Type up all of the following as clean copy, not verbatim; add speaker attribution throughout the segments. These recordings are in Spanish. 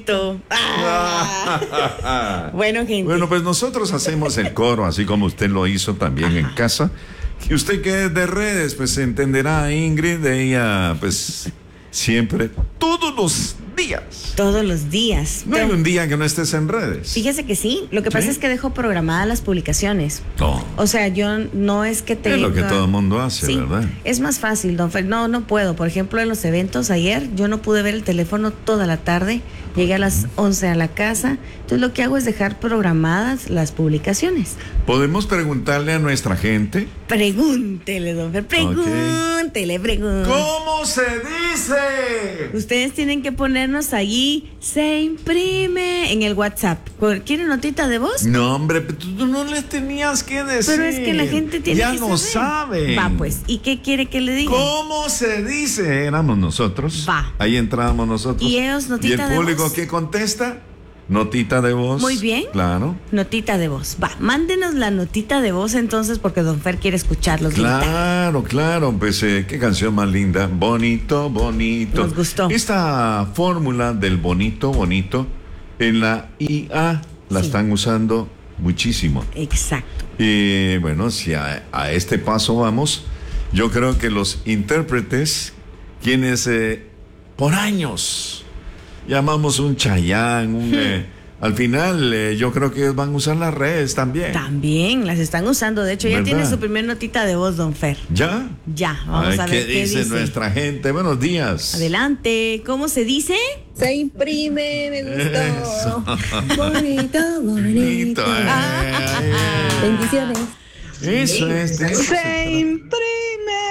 Speaker 1: Bueno, gente.
Speaker 2: Bueno, pues nosotros hacemos el coro, así como usted lo hizo también en casa. Y usted que es de redes, pues entenderá, Ingrid, ella, pues, siempre, todos los días.
Speaker 1: Todos los días.
Speaker 2: No hay un día que no estés en redes.
Speaker 1: Fíjese que sí, lo que pasa es que dejo programadas las publicaciones.
Speaker 2: No.
Speaker 1: O sea, yo no es que te...
Speaker 2: Es lo que todo el mundo hace,
Speaker 1: sí,
Speaker 2: ¿verdad?
Speaker 1: es más fácil, don Fer. No puedo. Por ejemplo, en los eventos ayer, yo no pude ver el teléfono toda la tarde. Llegué a las 11 a la casa. Entonces, lo que hago es dejar programadas las publicaciones.
Speaker 2: ¿Podemos preguntarle a nuestra gente?
Speaker 1: Pregúntele, don Fer. Pregúntele.
Speaker 2: ¿Cómo se dice?
Speaker 1: Ustedes tienen que ponernos allí, se imprime en el WhatsApp. ¿Quieren notita de voz?
Speaker 2: No, hombre, tú no les tenías que decir.
Speaker 1: Pero es que la gente tiene
Speaker 2: ya
Speaker 1: que
Speaker 2: no
Speaker 1: saber.
Speaker 2: sabe.
Speaker 1: Va, pues. ¿Y qué quiere que le diga?
Speaker 2: ¿Cómo se dice? Éramos nosotros.
Speaker 1: Va.
Speaker 2: Ahí entrábamos nosotros.
Speaker 1: ¿Y ellos notita de voz?
Speaker 2: ¿Y el público qué contesta? Notita de voz.
Speaker 1: Muy bien.
Speaker 2: Claro.
Speaker 1: Notita de voz. Va, mándenos la notita de voz entonces porque don Fer quiere escucharlos.
Speaker 2: Claro. Pues qué canción más linda. Bonito.
Speaker 1: Nos gustó.
Speaker 2: Esta fórmula del bonito, en la IA la están usando muchísimo.
Speaker 1: Exacto.
Speaker 2: Y bueno, si a este paso vamos, yo creo que los intérpretes, quienes por años llamamos un Chayanne, al final yo creo que ellos van a usar las redes también.
Speaker 1: También las están usando. De hecho, ya
Speaker 2: ¿verdad?
Speaker 1: tiene su primer notita de voz, don Fer.
Speaker 2: ¿Ya?
Speaker 1: Ya, vamos a ver
Speaker 2: qué dice nuestra gente. Buenos días.
Speaker 1: Adelante. ¿Cómo se dice?
Speaker 3: Se imprime, me gustó.
Speaker 2: Eso.
Speaker 3: Bonito. Bendiciones.
Speaker 2: Eso es.
Speaker 3: Se imprime.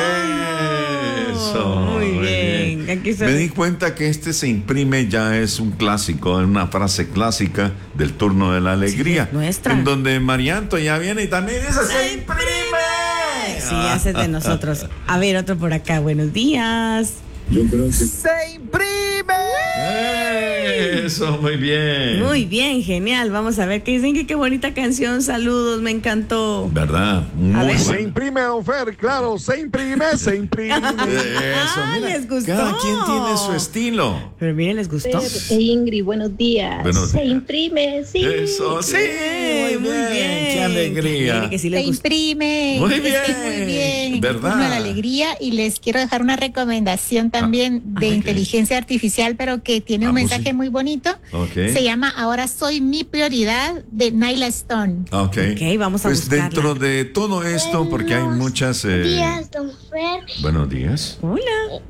Speaker 2: Eso.
Speaker 1: Muy bien. Aquí se
Speaker 2: Me di cuenta que este se imprime ya es un clásico, es una frase clásica del turno de la alegría.
Speaker 1: Sí, nuestra.
Speaker 2: En donde Marianto ya viene y también dice se imprime.
Speaker 1: Sí, hace de nosotros. A ver, otro por acá. Buenos días.
Speaker 3: Se imprime.
Speaker 2: Eso, muy bien.
Speaker 1: Muy bien, genial. Vamos a ver qué dicen. Que qué bonita canción. Saludos, me encantó.
Speaker 2: ¿Verdad? Muy
Speaker 1: ver.
Speaker 2: buena.
Speaker 4: Se imprime, don Fer, claro, se imprime.
Speaker 2: Eso,
Speaker 1: Ah,
Speaker 2: mira,
Speaker 1: les gustó.
Speaker 2: cada quien tiene su estilo.
Speaker 1: Pero miren, les gustó.
Speaker 3: Ingrid, buenos días.
Speaker 2: Buenos
Speaker 3: Se
Speaker 2: días.
Speaker 3: imprime, sí.
Speaker 2: Eso, sí, muy bien. Qué alegría.
Speaker 1: Miren que sí
Speaker 5: Se
Speaker 1: les gustó.
Speaker 5: imprime.
Speaker 2: Muy
Speaker 5: Es que
Speaker 2: bien,
Speaker 5: muy bien.
Speaker 2: ¿verdad?
Speaker 5: Turno de la alegría. Y les quiero dejar una recomendación también de
Speaker 2: ok.
Speaker 5: inteligencia artificial, pero que tiene un
Speaker 2: Vamos,
Speaker 5: mensaje
Speaker 2: sí.
Speaker 5: muy bonito.
Speaker 2: Ok.
Speaker 5: Se llama Ahora soy mi prioridad, de Nyla Stone.
Speaker 2: Ok,
Speaker 1: Ok, vamos a
Speaker 2: pues
Speaker 1: buscarla.
Speaker 2: dentro de todo esto, porque hay muchas...
Speaker 6: días, don Fer.
Speaker 2: Buenos días.
Speaker 1: Hola.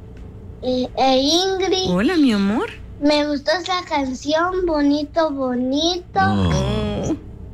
Speaker 6: Ingrid,
Speaker 1: Hola, mi amor.
Speaker 6: me gustó esa canción, bonito.
Speaker 2: Oh.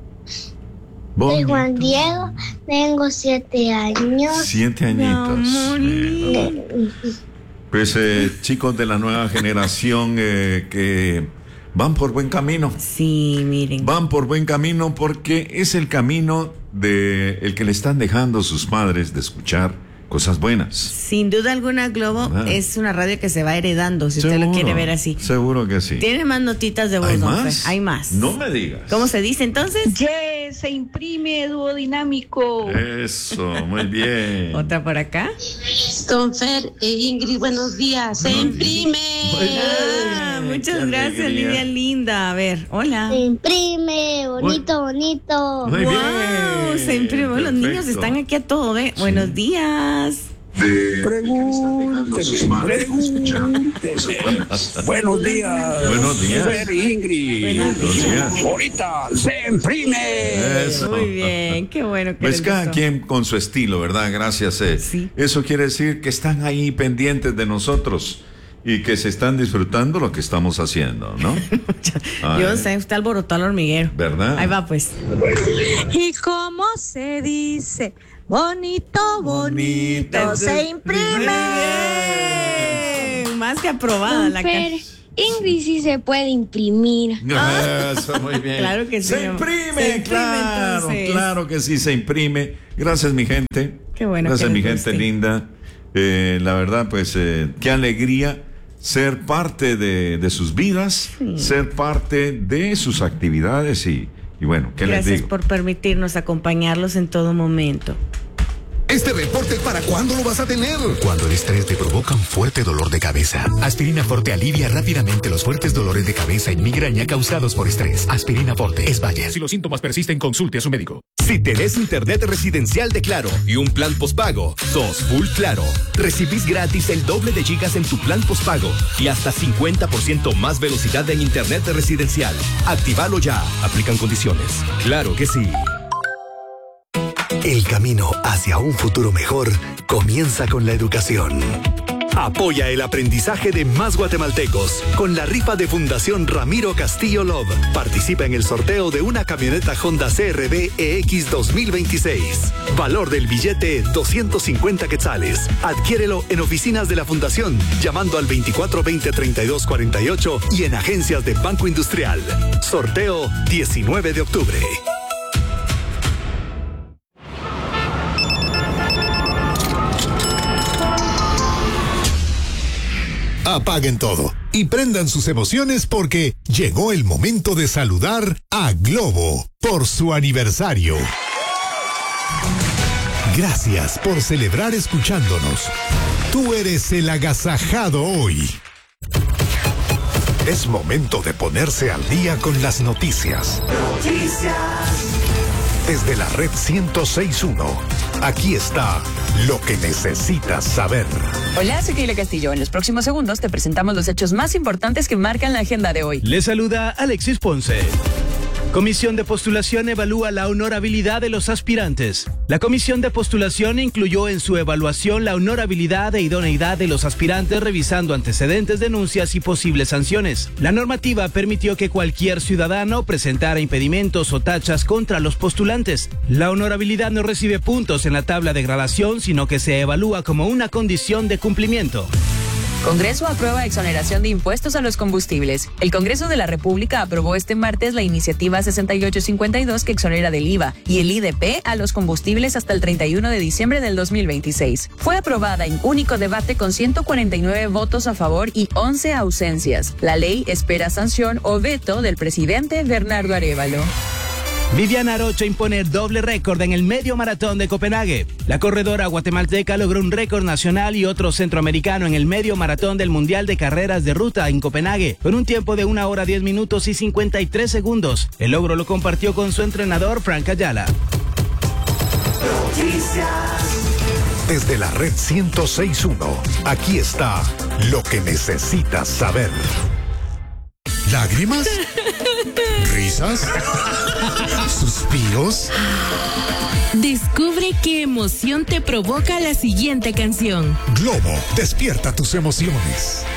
Speaker 6: Soy
Speaker 2: Bonito.
Speaker 6: Juan Diego, tengo 7 años.
Speaker 2: 7 añitos.
Speaker 1: Mi amor lindo.
Speaker 2: Pues chicos de la nueva generación que van por buen camino.
Speaker 1: Sí, miren.
Speaker 2: Van por buen camino porque es el camino de el que le están dejando sus padres de escuchar cosas buenas.
Speaker 1: Sin duda alguna, Globo
Speaker 2: Ah.
Speaker 1: es una radio que se va heredando, si usted lo quiere ver así.
Speaker 2: Seguro que sí.
Speaker 1: Tiene más notitas de voz,
Speaker 2: ¿Hay
Speaker 1: don Fer.
Speaker 2: más?
Speaker 1: Hay más.
Speaker 2: No me digas.
Speaker 1: ¿Cómo se dice entonces?
Speaker 3: Se imprime, dúo dinámico.
Speaker 2: Eso, muy bien.
Speaker 1: Otra por acá.
Speaker 7: Don Fer Ingrid, buenos días. Se imprime.
Speaker 1: Ah, muchas
Speaker 2: Qué
Speaker 1: gracias,
Speaker 2: alegría.
Speaker 1: Lidia linda. A ver, hola.
Speaker 6: Se imprime, bonito.
Speaker 2: Muy
Speaker 1: Wow,
Speaker 2: bien.
Speaker 1: se imprime. Los
Speaker 2: Perfecto.
Speaker 1: niños están aquí a todo, ¿ve? Buenos días.
Speaker 4: Buenos días.
Speaker 2: Buenos días.
Speaker 4: Fer y Ingrid.
Speaker 2: Buenos días.
Speaker 4: Ahorita se imprime.
Speaker 2: Eso.
Speaker 1: Muy bien, qué bueno que
Speaker 2: Pues
Speaker 1: les
Speaker 2: cada
Speaker 1: gustó.
Speaker 2: quien con su estilo, ¿verdad? Gracias.
Speaker 1: Sí.
Speaker 2: Eso quiere decir que están ahí pendientes de nosotros y que se están disfrutando lo que estamos haciendo, ¿no?
Speaker 1: Yo sé, usted alborotó al hormiguero.
Speaker 2: ¿Verdad?
Speaker 1: Ahí va, pues.
Speaker 3: ¿Y cómo se dice? Bonito. Se imprime.
Speaker 1: Más que aprobada la
Speaker 6: Fer,
Speaker 1: canción.
Speaker 6: Ingrid sí se puede imprimir.
Speaker 2: Eso, muy bien.
Speaker 1: Claro que sí,
Speaker 2: Se
Speaker 1: mi amor.
Speaker 2: imprime,
Speaker 1: Se imprime,
Speaker 2: claro,
Speaker 1: entonces.
Speaker 2: claro que sí, se imprime. Gracias, mi gente.
Speaker 1: Qué bueno
Speaker 2: Gracias,
Speaker 1: que
Speaker 2: mi
Speaker 1: les
Speaker 2: gente
Speaker 1: guste.
Speaker 2: linda. La verdad, pues, qué alegría ser parte de sus vidas, ser parte de sus actividades y bueno, ¿qué les
Speaker 1: Gracias
Speaker 2: digo?
Speaker 1: por permitirnos acompañarlos en todo momento.
Speaker 8: ¿Este reporte para cuándo lo vas a tener?
Speaker 9: Cuando el estrés te provoca un fuerte dolor de cabeza. Aspirina Forte alivia rápidamente los fuertes dolores de cabeza y migraña causados por estrés. Aspirina Forte es Bayer.
Speaker 10: Si los síntomas persisten, consulte a su médico.
Speaker 11: Si tenés internet residencial de Claro y un plan postpago, sos full Claro. Recibís gratis el doble de gigas en tu plan postpago y hasta 50% más velocidad en internet residencial. Actívalo ya. Aplican condiciones. Claro que sí.
Speaker 9: El camino hacia un futuro mejor comienza con la educación. Apoya el aprendizaje de más guatemaltecos con la rifa de Fundación Ramiro Castillo Love. Participa en el sorteo de una camioneta Honda CR-V EX 2026. Valor del billete 250 quetzales. Adquiérelo en oficinas de la Fundación llamando al 2420-3248 y en agencias de Banco Industrial. Sorteo 19 de octubre.
Speaker 8: Apaguen todo y prendan sus emociones porque llegó el momento de saludar a Globo por su aniversario. Gracias por celebrar escuchándonos. Tú eres el agasajado hoy. Es momento de ponerse al día con las noticias. Desde la red 106.1, aquí está lo que necesitas saber.
Speaker 12: Hola, soy Keila Castillo. En los próximos segundos te presentamos los hechos más importantes que marcan la agenda de hoy.
Speaker 13: Les saluda Alexis Ponce. Comisión de Postulación evalúa la honorabilidad de los aspirantes. La Comisión de Postulación incluyó en su evaluación la honorabilidad e idoneidad de los aspirantes revisando antecedentes, denuncias y posibles sanciones. La normativa permitió que cualquier ciudadano presentara impedimentos o tachas contra los postulantes. La honorabilidad no recibe puntos en la tabla de gradación, sino que se evalúa como una condición de cumplimiento.
Speaker 12: Congreso aprueba exoneración de impuestos a los combustibles. El Congreso de la República aprobó este martes la iniciativa 6852 que exonera del IVA y el IDP a los combustibles hasta el 31 de diciembre del 2026. Fue aprobada en único debate con 149 votos a favor y 11 ausencias. La ley espera sanción o veto del presidente Bernardo Arévalo.
Speaker 13: Viviana Arocha impone doble récord en el medio maratón de Copenhague. La corredora guatemalteca logró un récord nacional y otro centroamericano en el medio maratón del Mundial de Carreras de Ruta en Copenhague, con un tiempo de 1 hora 10 minutos y 53 segundos. El logro lo compartió con su entrenador Frank Ayala.
Speaker 8: Desde la red 106.1, aquí está lo que necesitas saber. ¿Lágrimas? ¿Risas? ¿Suspiros?
Speaker 14: Descubre qué emoción te provoca la siguiente canción.
Speaker 8: Globo, despierta tus emociones.